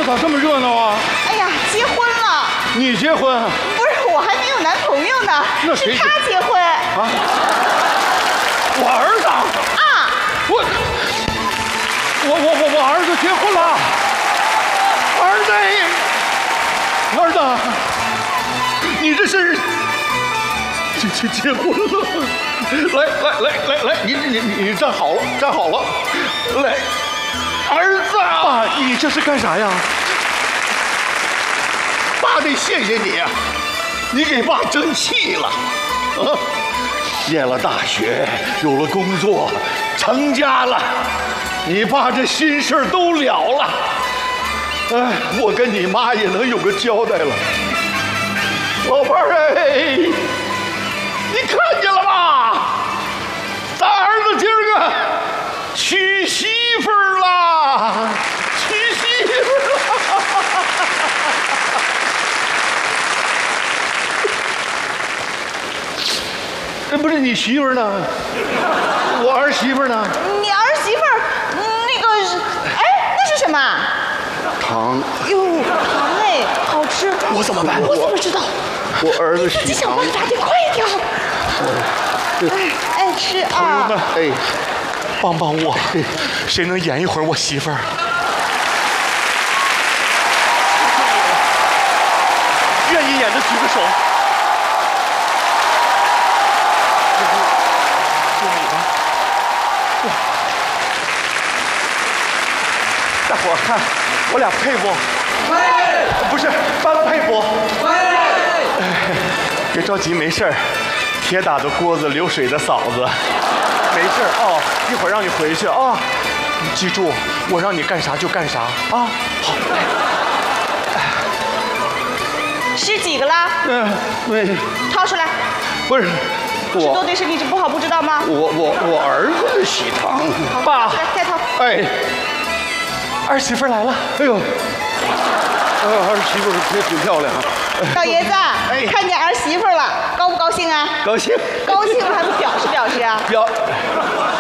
咋这么热闹啊？ 哎呀，结婚了！ 你结婚？ 不是，我还没有男朋友呢。 那谁是他结婚啊？我儿子啊！我儿子结婚了。儿子，你这是结婚了？来，你站好了，来，儿子，爸，你这是干啥呀？爸得谢谢你啊，你给爸争气了，啊，念了大学，有了工作，成家了，你爸这心事都了了。哎，我跟你妈也能有个交代了。老伴儿哎，你看见了吧？咱儿子今儿个娶媳妇儿了，娶媳妇儿了。不是你媳妇儿呢？我儿媳妇儿呢？ 你儿媳妇儿，那个是，哎，那是什么？ 糖。 哟，糖哎，好吃。 我怎么办？ 我怎么知道？ 我儿子自己喜糖。 想办法，得快点。哎，吃啊！ 朋友们，哎， 帮帮我，谁能演一会儿我媳妇儿？愿意演的举个手。就你吧。哇！大伙儿看，我俩配不？不是，般配不？别着急，没事儿。铁打的锅子，流水的嫂子，没事儿哦。一会儿让你回去啊，你记住，我让你干啥就干啥啊。好， 吃几个了？ 对， 掏出来。 不是吃多我， 对身体不好，不知道吗？ 我儿子喜糖。 爸， 来，再掏。 哎， 儿媳妇来了。 哎呦，儿媳妇也挺漂亮。 老爷子， 哎看见儿媳妇了，高不高兴啊？ 高兴。 高兴还不表示啊？ 表